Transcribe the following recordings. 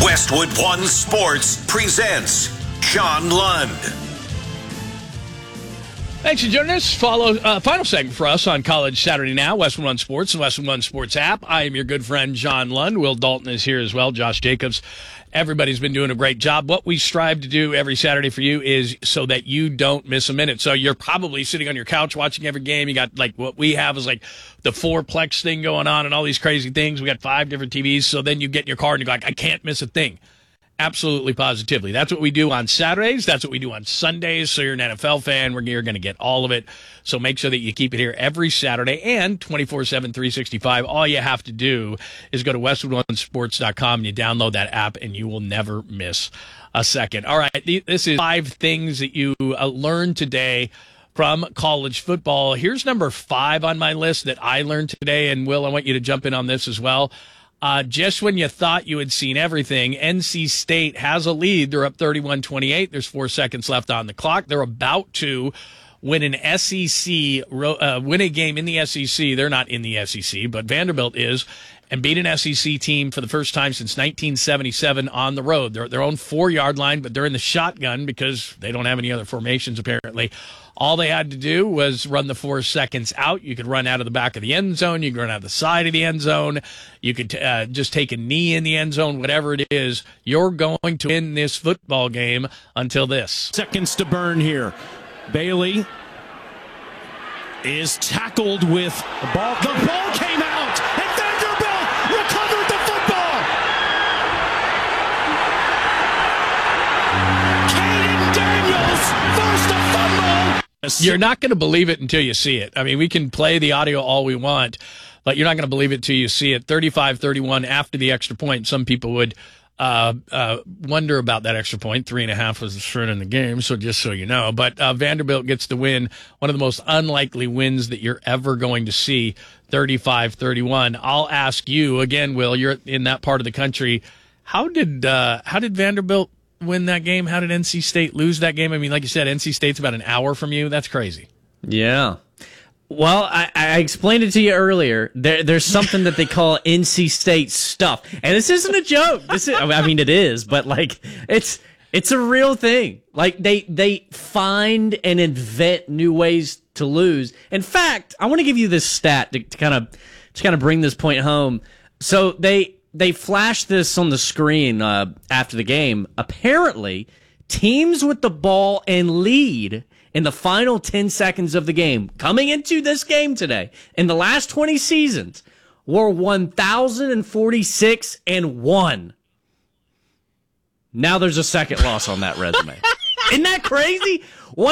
Westwood One Sports presents John Lund. Thanks for joining us. Final segment for us on College Saturday Now, Westwood One Sports and Westwood One Sports app. I am your good friend, John Lund. Will Dalton is here as well, Josh Jacobs. Everybody's been doing a great job. What we strive to do every Saturday for you is so that you don't miss a minute. So you're probably sitting on your couch watching every game. You got like what we have is like the fourplex thing going on and all these crazy things. We got 5 different TVs. So then you get in your car and you go like, I can't miss a thing. Absolutely, positively. That's what we do on Saturdays. That's what we do on Sundays. So you're an NFL fan. You're going to get all of it. So make sure that you keep it here every Saturday and 24/7, 365. All you have to do is go to westwoodonesports.com and you download that app and you will never miss a second. All right, this is 5 things that you learned today from college football. Here's number 5 on my list that I learned today. And Will, I want you to jump in on this as well. Just when you thought you had seen everything, NC State has a lead. They're up 31-28. There's 4 seconds left on the clock. They're about to win an SEC, win a game in the SEC. They're not in the SEC, but Vanderbilt is, and beat an SEC team for the first time since 1977 on the road. They're at their own 4-yard line, but they're in the shotgun because they don't have any other formations apparently. All they had to do was run the 4 seconds out. You could run out of the back of the end zone. You could run out of the side of the end zone. You could just take a knee in the end zone, whatever it is. You're going to win this football game until this. Seconds to burn here. Bailey is tackled with the ball. The ball came out, and Vanderbilt recovered the football. Caden Daniels forced a fumble. You're not going to believe it until you see it. I mean, we can play the audio all we want, but you're not going to believe it until you see it. 35-31 after the extra point. Some people would wonder about that extra point. 3.5 was the short in the game, so just so you know. But Vanderbilt gets the win, one of the most unlikely wins that you're ever going to see, 35-31. I'll ask you, again, Will, you're in that part of the country. How did Vanderbilt win that game? How did NC State lose that game? I mean, like you said, NC State's about an hour from you. That's crazy. Yeah. Well, I explained it to you earlier. There's something that they call NC State stuff, and this isn't a joke. It is, but like it's a real thing. Like they find and invent new ways to lose. In fact, I want to give you this stat to kind of bring this point home. So they flashed this on the screen after the game. Apparently, teams with the ball and lead in the final 10 seconds of the game, coming into this game today, in the last 20 seasons, were 1,046-1. Now there's a second loss on that resume. Isn't that crazy?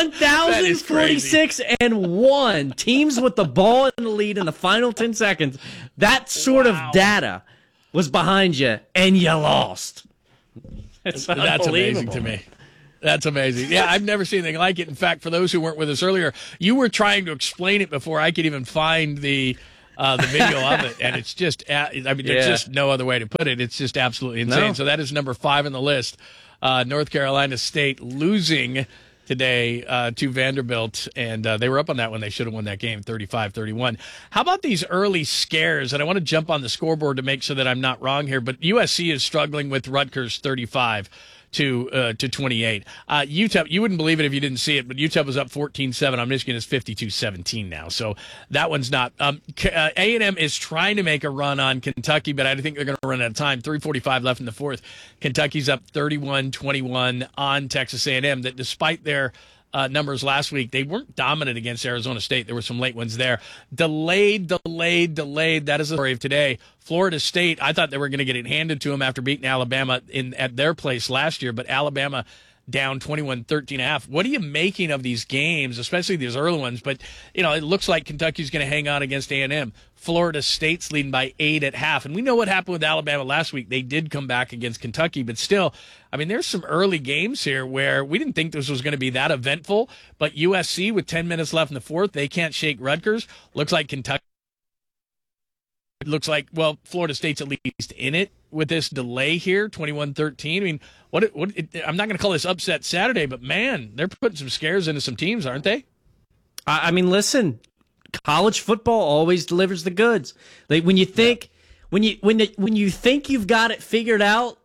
1,046-1. Teams with the ball in the lead in the final 10 seconds. That sort of data was behind you, and you lost. That's amazing to me. That's amazing. Yeah, I've never seen anything like it. In fact, for those who weren't with us earlier, you were trying to explain it before I could even find the video of it, and it's just, there's just no other way to put it. It's just absolutely insane. No. So that is number 5 on the list. North Carolina State losing today to Vanderbilt, and they were up on that when they should have won that game, 35-31. How about these early scares? And I want to jump on the scoreboard to make sure that I'm not wrong here, but USC is struggling with Rutgers 35 to 28. UTEP, you wouldn't believe it if you didn't see it, but UTEP was up 14-7 on Michigan. Is 52-17 now. So that one's not. A&M is trying to make a run on Kentucky, but I think they're going to run out of time. 3:45 left in the fourth. Kentucky's up 31-21 on Texas A&M. That despite their numbers last week, they weren't dominant against Arizona State. There were some late ones there. Delayed. That is the story of today. Florida State, I thought they were going to get it handed to them after beating Alabama at their place last year, but Alabama down 21-13.5. What are you making of these games, especially these early ones? But, it looks like Kentucky's going to hang on against A&M. Florida State's leading by 8 at half. And we know what happened with Alabama last week. They did come back against Kentucky, but still, there's some early games here where we didn't think this was going to be that eventful, but USC with 10 minutes left in the fourth, they can't shake Rutgers. Looks like Kentucky. It looks like, Florida State's at least in it with this delay here, 21-13. I'm not going to call this upset Saturday, but man, they're putting some scares into some teams, aren't they? Listen, college football always delivers the goods. Like when you think when you think you've got it figured out,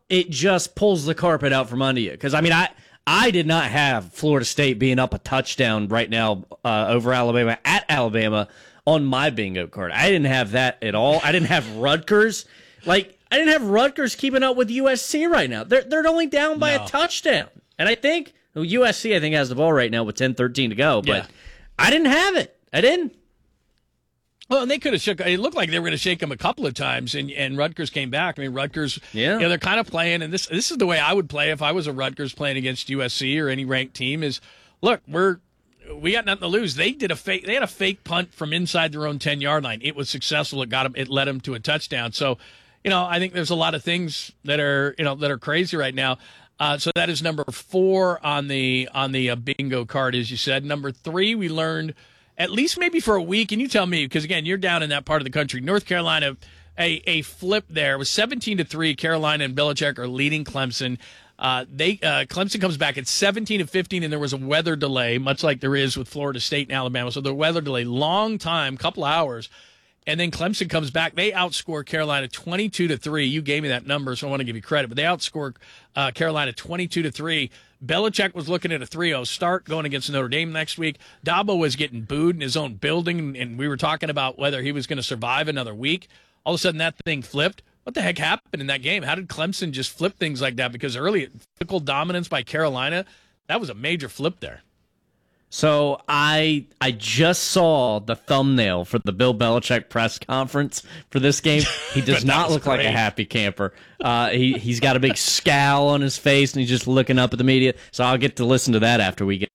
it just pulls the carpet out from under you. Because, I mean, I did not have Florida State being up a touchdown right now over Alabama at Alabama on my bingo card. I didn't have that at all. I didn't have Rutgers. Like, I didn't have Rutgers keeping up with USC right now. They're only down by a touchdown. And I think USC, has the ball right now with 10-13 to go. But I didn't have it. I didn't. Well, and they could have shook. It looked like they were going to shake them a couple of times, and Rutgers came back. I mean, Rutgers, they're kind of playing, and this is the way I would play if I was a Rutgers playing against USC or any ranked team. Is look, we got nothing to lose. They had a fake punt from inside their own 10-yard line. It was successful. It led them to a touchdown. So, I think there's a lot of things that are crazy right now. So that is number 4 on the bingo card, as you said. Number 3, we learned. At least maybe for a week, and you tell me, because, again, you're down in that part of the country. North Carolina, a flip there. It was 17-3. Carolina and Belichick are leading Clemson. Clemson comes back at 17-15, and there was a weather delay, much like there is with Florida State and Alabama. So the weather delay, long time, couple hours. And then Clemson comes back. They outscore Carolina 22-3. You gave me that number, so I want to give you credit. But they outscore Carolina 22-3. Belichick was looking at a 3-0 start going against Notre Dame next week. Dabo was getting booed in his own building, and we were talking about whether he was going to survive another week. All of a sudden, that thing flipped. What the heck happened in that game? How did Clemson just flip things like that? Because early physical dominance by Carolina, that was a major flip there. So I just saw the thumbnail for the Bill Belichick press conference for this game. He does not look like a happy camper. He's got a big scowl on his face, and he's just looking up at the media. So I'll get to listen to that after we get.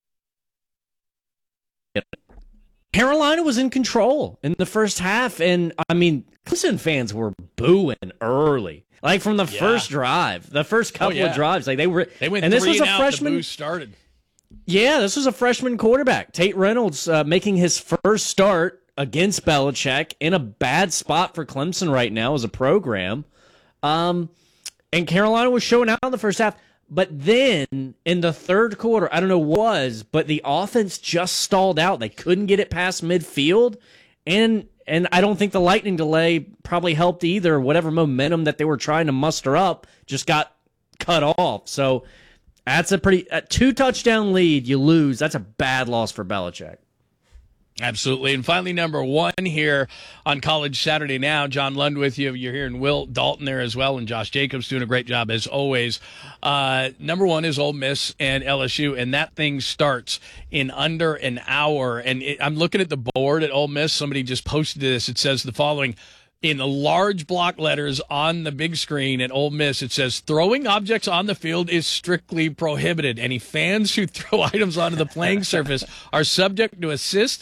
Carolina was in control in the first half, and I mean, Clemson fans were booing early. Like from the first drive, the first couple of drives, like they went. And this was a freshman. The booze started. Yeah, this was a freshman quarterback, Tate Reynolds, making his first start against Belichick in a bad spot for Clemson right now as a program. And Carolina was showing out in the first half. But then in the third quarter, I don't know what it was, but the offense just stalled out. They couldn't get it past midfield. And I don't think the lightning delay probably helped either. Whatever momentum that they were trying to muster up just got cut off. So that's a 2-touchdown lead. You lose. That's a bad loss for Belichick. Absolutely. And finally, number 1 here on College Saturday Now. John Lund with you. You're hearing Will Dalton there as well, and Josh Jacobs doing a great job as always. Number 1 is Ole Miss and LSU, and that thing starts in under an hour. And I'm looking at the board at Ole Miss. Somebody just posted this. It says the following. In the large block letters on the big screen at Ole Miss, it says, throwing objects on the field is strictly prohibited. Any fans who throw items onto the playing surface are subject to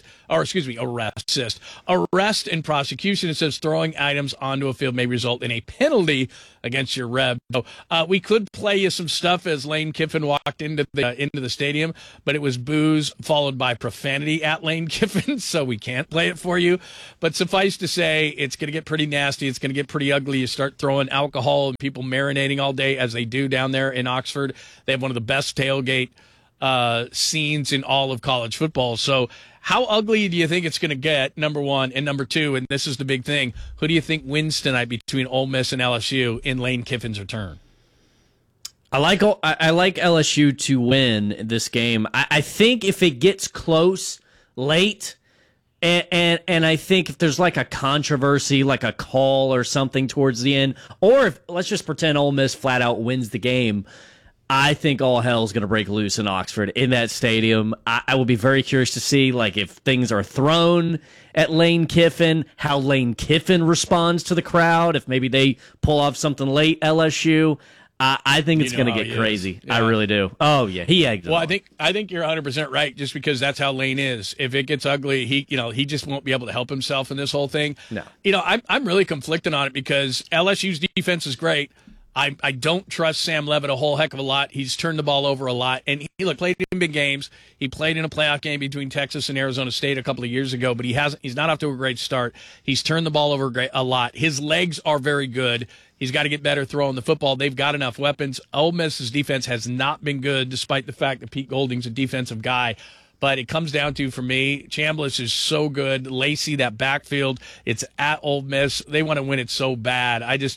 arrest and prosecution. It says throwing items onto a field may result in a penalty against your Reb. So, we could play you some stuff as Lane Kiffin walked into the stadium, but it was booze followed by profanity at Lane Kiffin, so we can't play it for you. But suffice to say, it's going to get pretty nasty. It's going to get pretty ugly. You start throwing alcohol and people marinating all day, as they do down there in Oxford. They have one of the best tailgate scenes in all of college football. So how ugly do you think it's going to get, number 1? And number 2, and this is the big thing, who do you think wins tonight between Ole Miss and LSU in Lane Kiffin's return? I like LSU to win this game. I think if it gets close late, and I think if there's like a controversy, like a call or something towards the end, or if let's just pretend Ole Miss flat out wins the game, I think all hell is going to break loose in Oxford in that stadium. I will be very curious to see like if things are thrown at Lane Kiffin, how Lane Kiffin responds to the crowd, if maybe they pull off something late LSU. I think it's going to get crazy. Yeah. I really do. Oh yeah, he egged it. Well, I think you're 100% right. Just because that's how Lane is. If it gets ugly, he just won't be able to help himself in this whole thing. No. I'm really conflicted on it because LSU's defense is great. I don't trust Sam Levitt a whole heck of a lot. He's turned the ball over a lot. And he played in big games. He played in a playoff game between Texas and Arizona State a couple of years ago, but he's not off to a great start. He's turned the ball over a lot. His legs are very good. He's got to get better throwing the football. They've got enough weapons. Ole Miss's defense has not been good, despite the fact that Pete Golding's a defensive guy. But it comes down to, for me, Chambliss is so good. Lacey, that backfield, it's at Ole Miss. They want to win it so bad.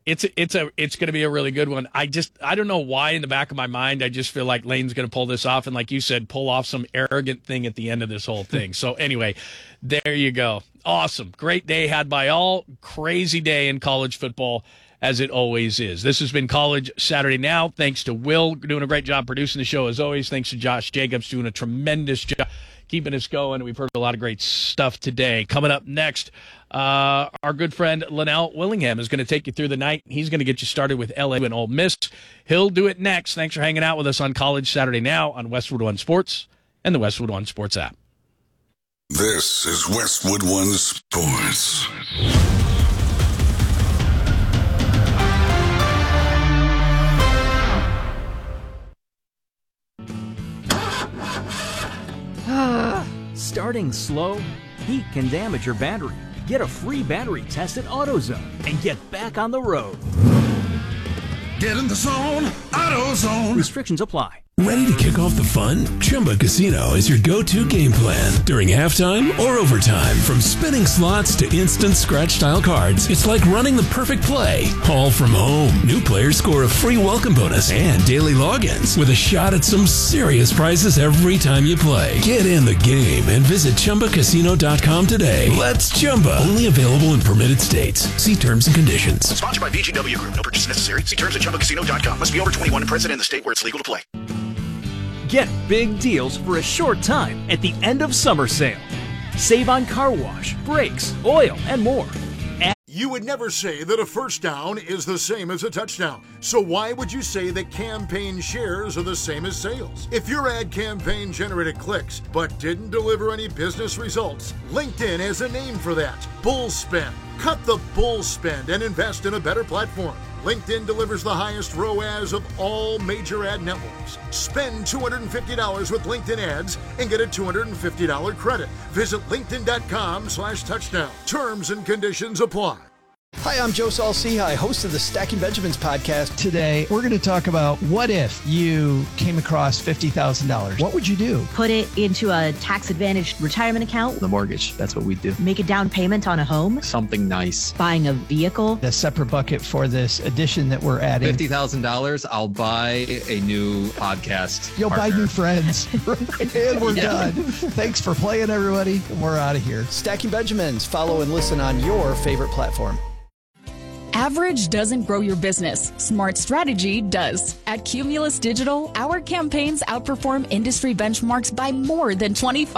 It's going to be a really good one. I don't know why in the back of my mind I just feel like Lane's going to pull this off, and like you said, pull off some arrogant thing at the end of this whole thing. So anyway, there you go. Awesome. Great day had by all. Crazy day in college football, as it always is. This has been College Saturday Now. Thanks to Will doing a great job producing the show as always. Thanks to Josh Jacobs doing a tremendous job keeping us going. We've heard a lot of great stuff today. Coming up next, our good friend Linnell Willingham is going to take you through the night. He's going to get you started with LA and Ole Miss. He'll do it next. Thanks for hanging out with us on College Saturday Now on Westwood One Sports and the Westwood One Sports app. This is Westwood One Sports. Starting slow? Heat can damage your battery. Get a free battery test at AutoZone and get back on the road. Get in the zone, AutoZone. Restrictions apply. Ready to kick off the fun? Chumba Casino is your go-to game plan during halftime or overtime. From spinning slots to instant scratch-style cards, it's like running the perfect play, all from home. New players score a free welcome bonus and daily logins with a shot at some serious prizes every time you play. Get in the game and visit ChumbaCasino.com today. Let's Chumba. Only available in permitted states. See terms and conditions. Sponsored by VGW Group. No purchase necessary. See terms at ChumbaCasino.com. Must be over 21 and present in the state where it's legal to play. Get big deals for a short time at the end of summer sale. Save on car wash, brakes, oil, and more. You would never say that a first down is the same as a touchdown. So why would you say that campaign shares are the same as sales? If your ad campaign generated clicks but didn't deliver any business results, LinkedIn has a name for that. Bull spend. Cut the bull spend and invest in a better platform. LinkedIn delivers the highest ROAS of all major ad networks. Spend $250 with LinkedIn ads and get a $250 credit. Visit linkedin.com/touchdown. Terms and conditions apply. Hi, I'm Joe Saul-Sehy, host of the Stacking Benjamins podcast. Today, we're going to talk about what if you came across $50,000? What would you do? Put it into a tax-advantaged retirement account. The mortgage. That's what we do. Make a down payment on a home. Something nice. Buying a vehicle. A separate bucket for this addition that we're adding. $50,000, I'll buy a new podcast You'll partner. buy new friends. And we're done. Thanks for playing, everybody. We're out of here. Stacking Benjamins. Follow and listen on your favorite platform. Average doesn't grow your business. Smart strategy does. At Cumulus Digital, our campaigns outperform industry benchmarks by more than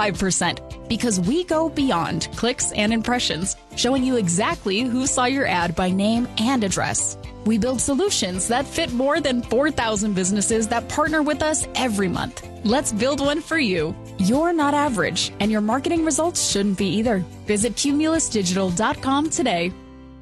25% because we go beyond clicks and impressions, showing you exactly who saw your ad by name and address. We build solutions that fit more than 4,000 businesses that partner with us every month. Let's build one for you. You're not average, and your marketing results shouldn't be either. Visit cumulusdigital.com today.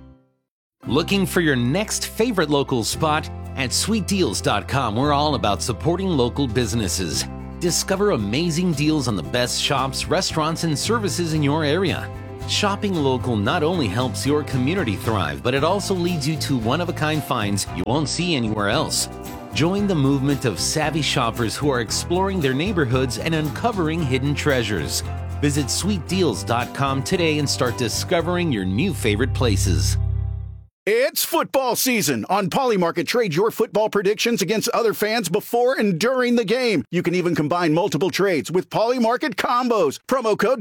Looking for your next favorite local spot? At sweetdeals.com, we're all about supporting local businesses. Discover amazing deals on the best shops, restaurants, and services in your area. Shopping local not only helps your community thrive, but it also leads you to one-of-a-kind finds you won't see anywhere else. Join the movement of savvy shoppers who are exploring their neighborhoods and uncovering hidden treasures. Visit sweetdeals.com today and start discovering your new favorite places. It's football season. On Polymarket, trade your football predictions against other fans before and during the game. You can even combine multiple trades with Polymarket combos. Promo code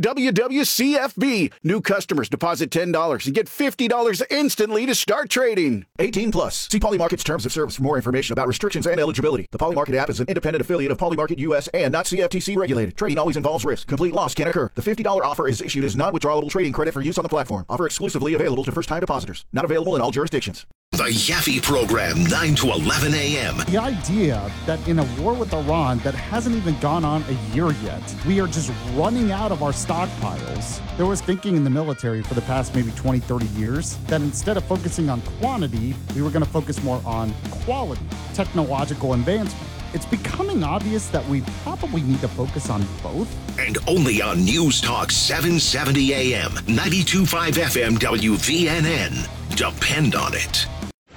WWCFB. New customers deposit $10 and get $50 instantly to start trading. 18 plus. See Polymarket's terms of service for more information about restrictions and eligibility. The Polymarket app is an independent affiliate of Polymarket US and not CFTC regulated. Trading always involves risk. Complete loss can occur. The $50 offer is issued as non-withdrawable trading credit for use on the platform. Offer exclusively available to first-time depositors. Not available in all jurisdictions. The Yaffe Program, 9 to 11 a.m. The idea that in a war with Iran that hasn't even gone on a year yet, we are just running out of our stockpiles. There was thinking in the military for the past maybe 20, 30 years that instead of focusing on quantity, we were going to focus more on quality, technological advancement. It's becoming obvious that we probably need to focus on both. And only on News Talk 770 AM, 92.5 FM WVNN. Depend on it.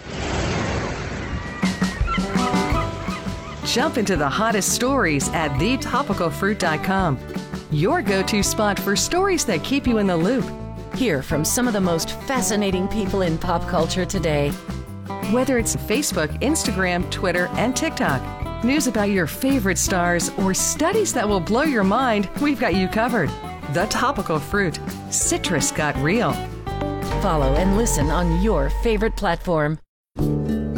Jump into the hottest stories at thetopicalfruit.com. Your go-to spot for stories that keep you in the loop. Hear from some of the most fascinating people in pop culture today. Whether it's Facebook, Instagram, Twitter, and TikTok, news about your favorite stars, or studies that will blow your mind, we've got you covered. The Topical Fruit. Citrus got real. Follow and listen on your favorite platform.